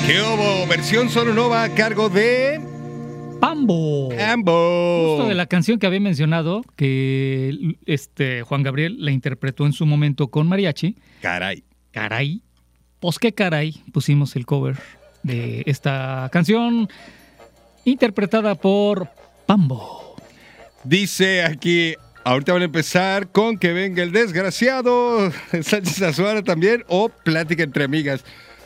¿Qué hubo? Versión sononova a cargo de... Pambo. Justo de la canción que había mencionado, que Juan Gabriel la interpretó en su momento con mariachi. Caray. Pues qué caray, pusimos el cover de esta canción interpretada por Pambo. Dice aquí, ahorita van a empezar con Que venga el desgraciado, Sánchez Azuara también, o Plática entre amigas.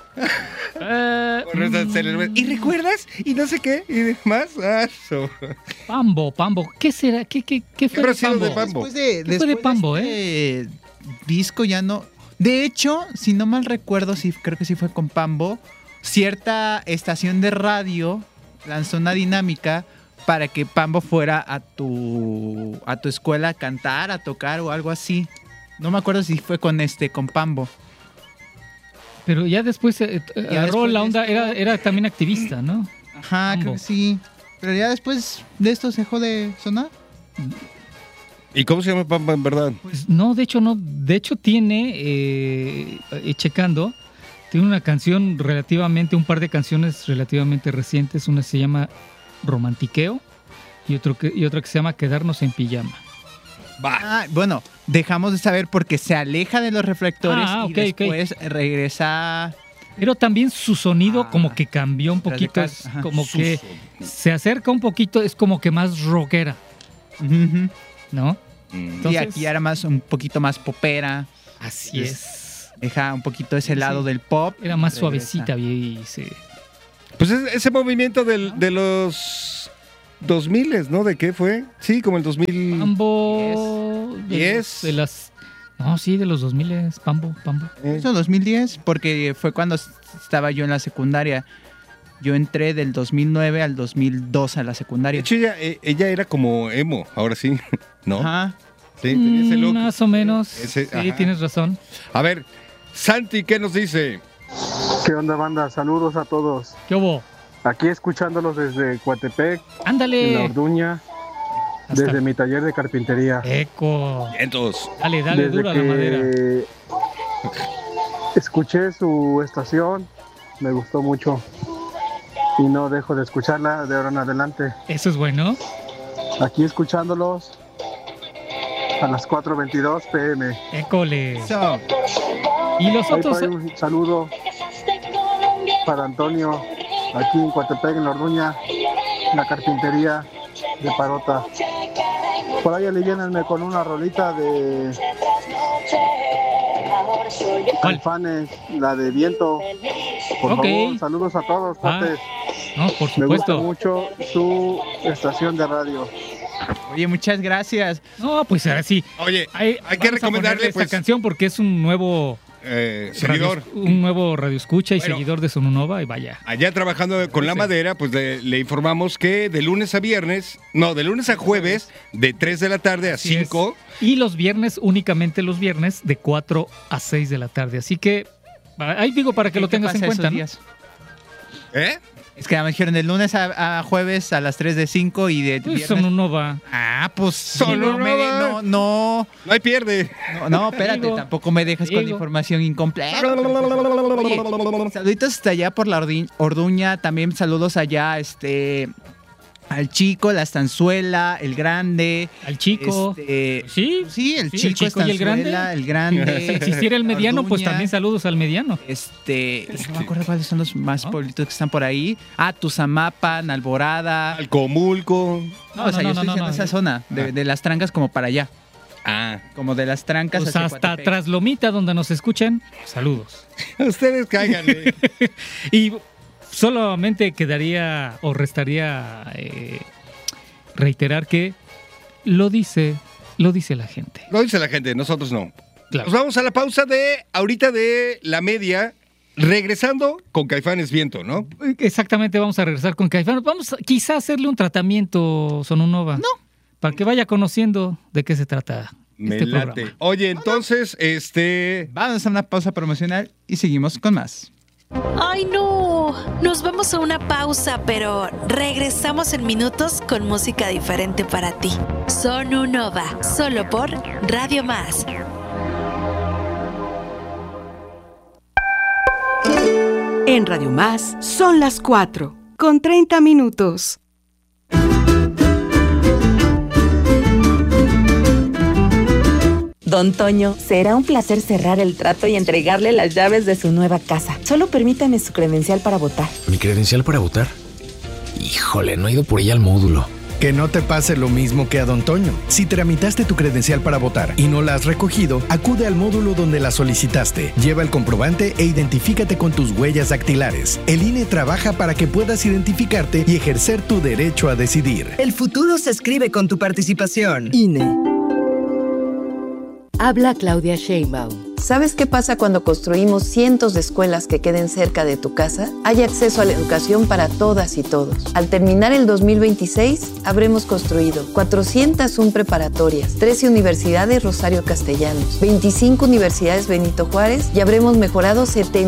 ¿Y recuerdas? Y no sé qué, y demás. Pambo. ¿Qué será? ¿Qué fue de Pambo? ¿Qué fue de Pambo, disco ya no... De hecho, si no mal recuerdo, sí, creo que sí fue con Pambo, cierta estación de radio lanzó una dinámica para que Pambo fuera a tu escuela a cantar, a tocar o algo así. No me acuerdo si fue con Pambo. Pero ya después agarró la onda, era también activista, ¿no? Ajá, Pambo. Creo que sí. Pero ya después de esto se dejó de sonar. ¿Y cómo se llama Pambo en verdad? Pues no, de hecho no. De hecho tiene, checando, tiene una canción un par de canciones relativamente recientes. Una se llama Romantiqueo y otra que se llama Quedarnos en pijama. Bueno, dejamos de saber porque se aleja de los reflectores y después regresa. Pero también su sonido como que cambió un poquito, que se acerca un poquito, es como que más rockera, ¿no? Entonces, y aquí era un poquito más popera. Así es. Deja un poquito ese lado del pop. Era más suavecita. Y Pues ese movimiento de los 2000, ¿no? ¿De qué fue? Sí, como el 2000. Pambo. 10. De los 2000, Pambo. Eso, 2010, porque fue cuando estaba yo en la secundaria. Yo entré del 2009 al 2002 a la secundaria. De hecho, ella era como emo, ahora sí, ¿no? Ajá. Sí, tenía ese look. Más o menos. Sí, tienes razón. A ver, Santi, ¿qué nos dice? ¿Qué onda, banda? Saludos a todos. ¿Qué hubo? Aquí escuchándolos desde Coatepec. ¡Ándale! En la Orduña. Desde mi taller de carpintería. ¡Eco! Vientos. Dale, dura la madera. Escuché su estación, me gustó mucho. Y no dejo de escucharla de ahora en adelante. Eso es bueno. Aquí escuchándolos a las 4:22 p.m. ¡École! Y los otros... Un saludo para Antonio, aquí en Coatepec, en la Orduña, en la carpintería de Parota. Por ahí aliviánenme con una rolita de Caifanes, la de Viento. Por favor, saludos a todos, cuates. No, por supuesto. Me gusta mucho su estación de radio. Oye, muchas gracias. No, pues ahora sí. Oye, hay que recomendarle esta canción porque es un nuevo seguidor. Un nuevo radioescucha y seguidor de Sonunova, y vaya. Allá trabajando con la madera, pues le informamos que de lunes a jueves, de 3 de la tarde a 5. Y los viernes, únicamente los viernes, de 4 a 6 de la tarde. Así que, ahí digo para que lo tengas en cuenta, ¿no? Es que me dijeron de lunes a jueves a las 3 de 5 y de viernes... Sonunova. Pues Sonunova. No hay pierde. No, espérate, tampoco me dejas con información incompleta. Oye, saluditos hasta allá por la Orduña, también saludos allá, al Chico, la Estanzuela, el Grande. Al Chico. Sí, el Chico y el Grande. El Grande. Si existiera el mediano, Orduña. Pues también saludos al mediano. No me acuerdo cuáles son los más pueblitos que están por ahí. Tuzamapan, Alborada. Alcomulco. Yo estoy diciendo esa zona, de las trancas como para allá. Como de las trancas pues hasta Traslomita, donde nos escuchan. Saludos. Ustedes cáiganle. Y solamente quedaría o restaría reiterar que lo dice la gente. Lo dice la gente, nosotros no. Claro. Nos vamos a la pausa ahorita de la media, regresando con Caifanes Viento, ¿no? Exactamente, vamos a regresar con Caifanes. Vamos quizá a hacerle un tratamiento, Sonunova. No. Para que vaya conociendo de qué se trata programa. Oye, entonces, vamos a una pausa promocional y seguimos con más. ¡Ay, no! Nos vamos a una pausa, pero regresamos en minutos con música diferente para ti. Sonunova, solo por Radio Más. En Radio Más son las 4:30. Don Toño, será un placer cerrar el trato y entregarle las llaves de su nueva casa. Solo permítame su credencial para votar. ¿Mi credencial para votar? Híjole, no he ido por ella al módulo. Que no te pase lo mismo que a Don Toño. Si tramitaste tu credencial para votar y no la has recogido, acude al módulo donde la solicitaste. Lleva el comprobante e identifícate con tus huellas dactilares. El INE trabaja para que puedas identificarte y ejercer tu derecho a decidir. El futuro se escribe con tu participación. INE. Habla Claudia Sheinbaum. ¿Sabes qué pasa cuando construimos cientos de escuelas que queden cerca de tu casa? Hay acceso a la educación para todas y todos. Al terminar el 2026, habremos construido 401 preparatorias, 13 universidades Rosario Castellanos, 25 universidades Benito Juárez y habremos mejorado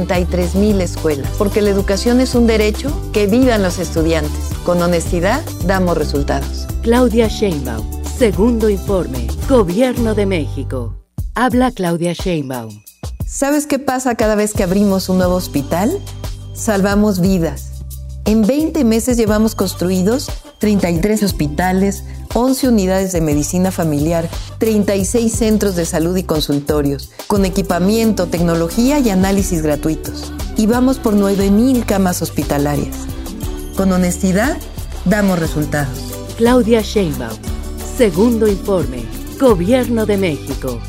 73,000 escuelas. Porque la educación es un derecho, que vivan los estudiantes. Con honestidad, damos resultados. Claudia Sheinbaum. Segundo informe. Gobierno de México. Habla Claudia Sheinbaum. ¿Sabes qué pasa cada vez que abrimos un nuevo hospital? Salvamos vidas. En 20 meses llevamos construidos 33 hospitales, 11 unidades de medicina familiar, 36 centros de salud y consultorios, con equipamiento, tecnología y análisis gratuitos. Y vamos por 9,000 camas hospitalarias. Con honestidad, damos resultados. Claudia Sheinbaum. Segundo informe. Gobierno de México.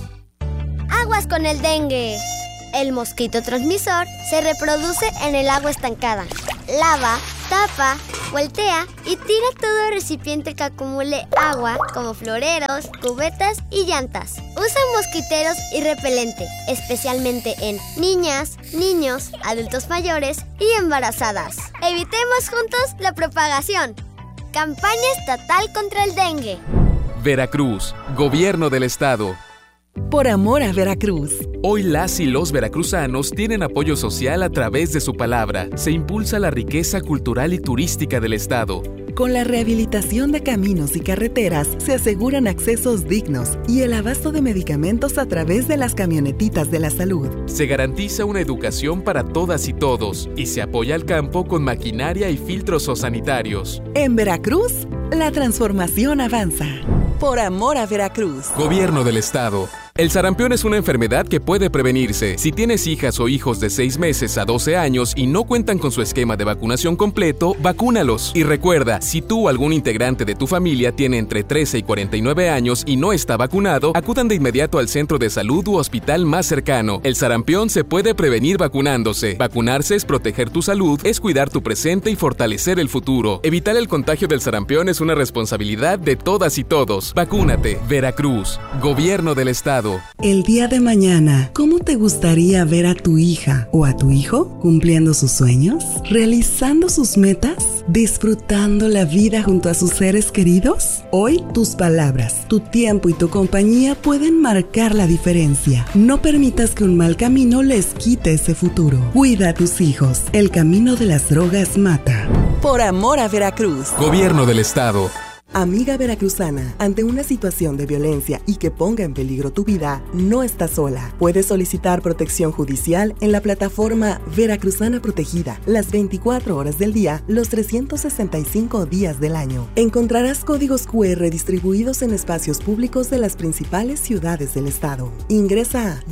Aguas con el dengue. El mosquito transmisor se reproduce en el agua estancada. Lava, tapa, voltea y tira todo el recipiente que acumule agua, como floreros, cubetas y llantas. Usa mosquiteros y repelente, especialmente en niñas, niños, adultos mayores y embarazadas. Evitemos juntos la propagación. Campaña estatal contra el dengue. Veracruz, Gobierno del Estado. Por amor a Veracruz. Hoy las y los veracruzanos tienen apoyo social a través de su palabra. Se impulsa la riqueza cultural y turística del Estado. Con la rehabilitación de caminos y carreteras se aseguran accesos dignos y el abasto de medicamentos a través de las camionetitas de la salud. Se garantiza una educación para todas y todos y se apoya al campo con maquinaria y filtros sanitarios. En Veracruz, la transformación avanza. Por amor a Veracruz. Gobierno del Estado. El sarampión es una enfermedad que puede prevenirse. Si tienes hijas o hijos de 6 meses a 12 años y no cuentan con su esquema de vacunación completo, vacúnalos. Y recuerda, si tú o algún integrante de tu familia tiene entre 13 y 49 años y no está vacunado, acudan de inmediato al centro de salud u hospital más cercano. El sarampión se puede prevenir vacunándose. Vacunarse es proteger tu salud, es cuidar tu presente y fortalecer el futuro. Evitar el contagio del sarampión es una responsabilidad de todas y todos. Vacúnate. Veracruz. Gobierno del Estado. El día de mañana, ¿cómo te gustaría ver a tu hija o a tu hijo cumpliendo sus sueños? ¿Realizando sus metas? ¿Disfrutando la vida junto a sus seres queridos? Hoy, tus palabras, tu tiempo y tu compañía pueden marcar la diferencia. No permitas que un mal camino les quite ese futuro. Cuida a tus hijos. El camino de las drogas mata. Por amor a Veracruz. Gobierno del Estado. Amiga veracruzana, ante una situación de violencia y que ponga en peligro tu vida, no estás sola. Puedes solicitar protección judicial en la plataforma Veracruzana Protegida, las 24 horas del día, los 365 días del año. Encontrarás códigos QR distribuidos en espacios públicos de las principales ciudades del estado. Ingresa a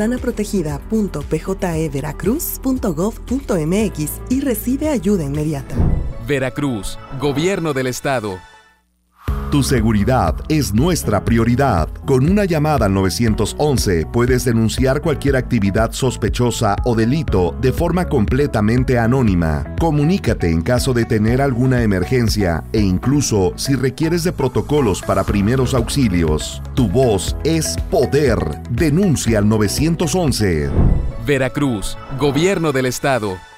veracruzana.pjeveracruz.gov.mx y recibe ayuda inmediata. Veracruz, Gobierno del Estado. Tu seguridad es nuestra prioridad. Con una llamada al 911 puedes denunciar cualquier actividad sospechosa o delito de forma completamente anónima. Comunícate en caso de tener alguna emergencia e incluso si requieres de protocolos para primeros auxilios. Tu voz es poder. Denuncia al 911. Veracruz, Gobierno del Estado.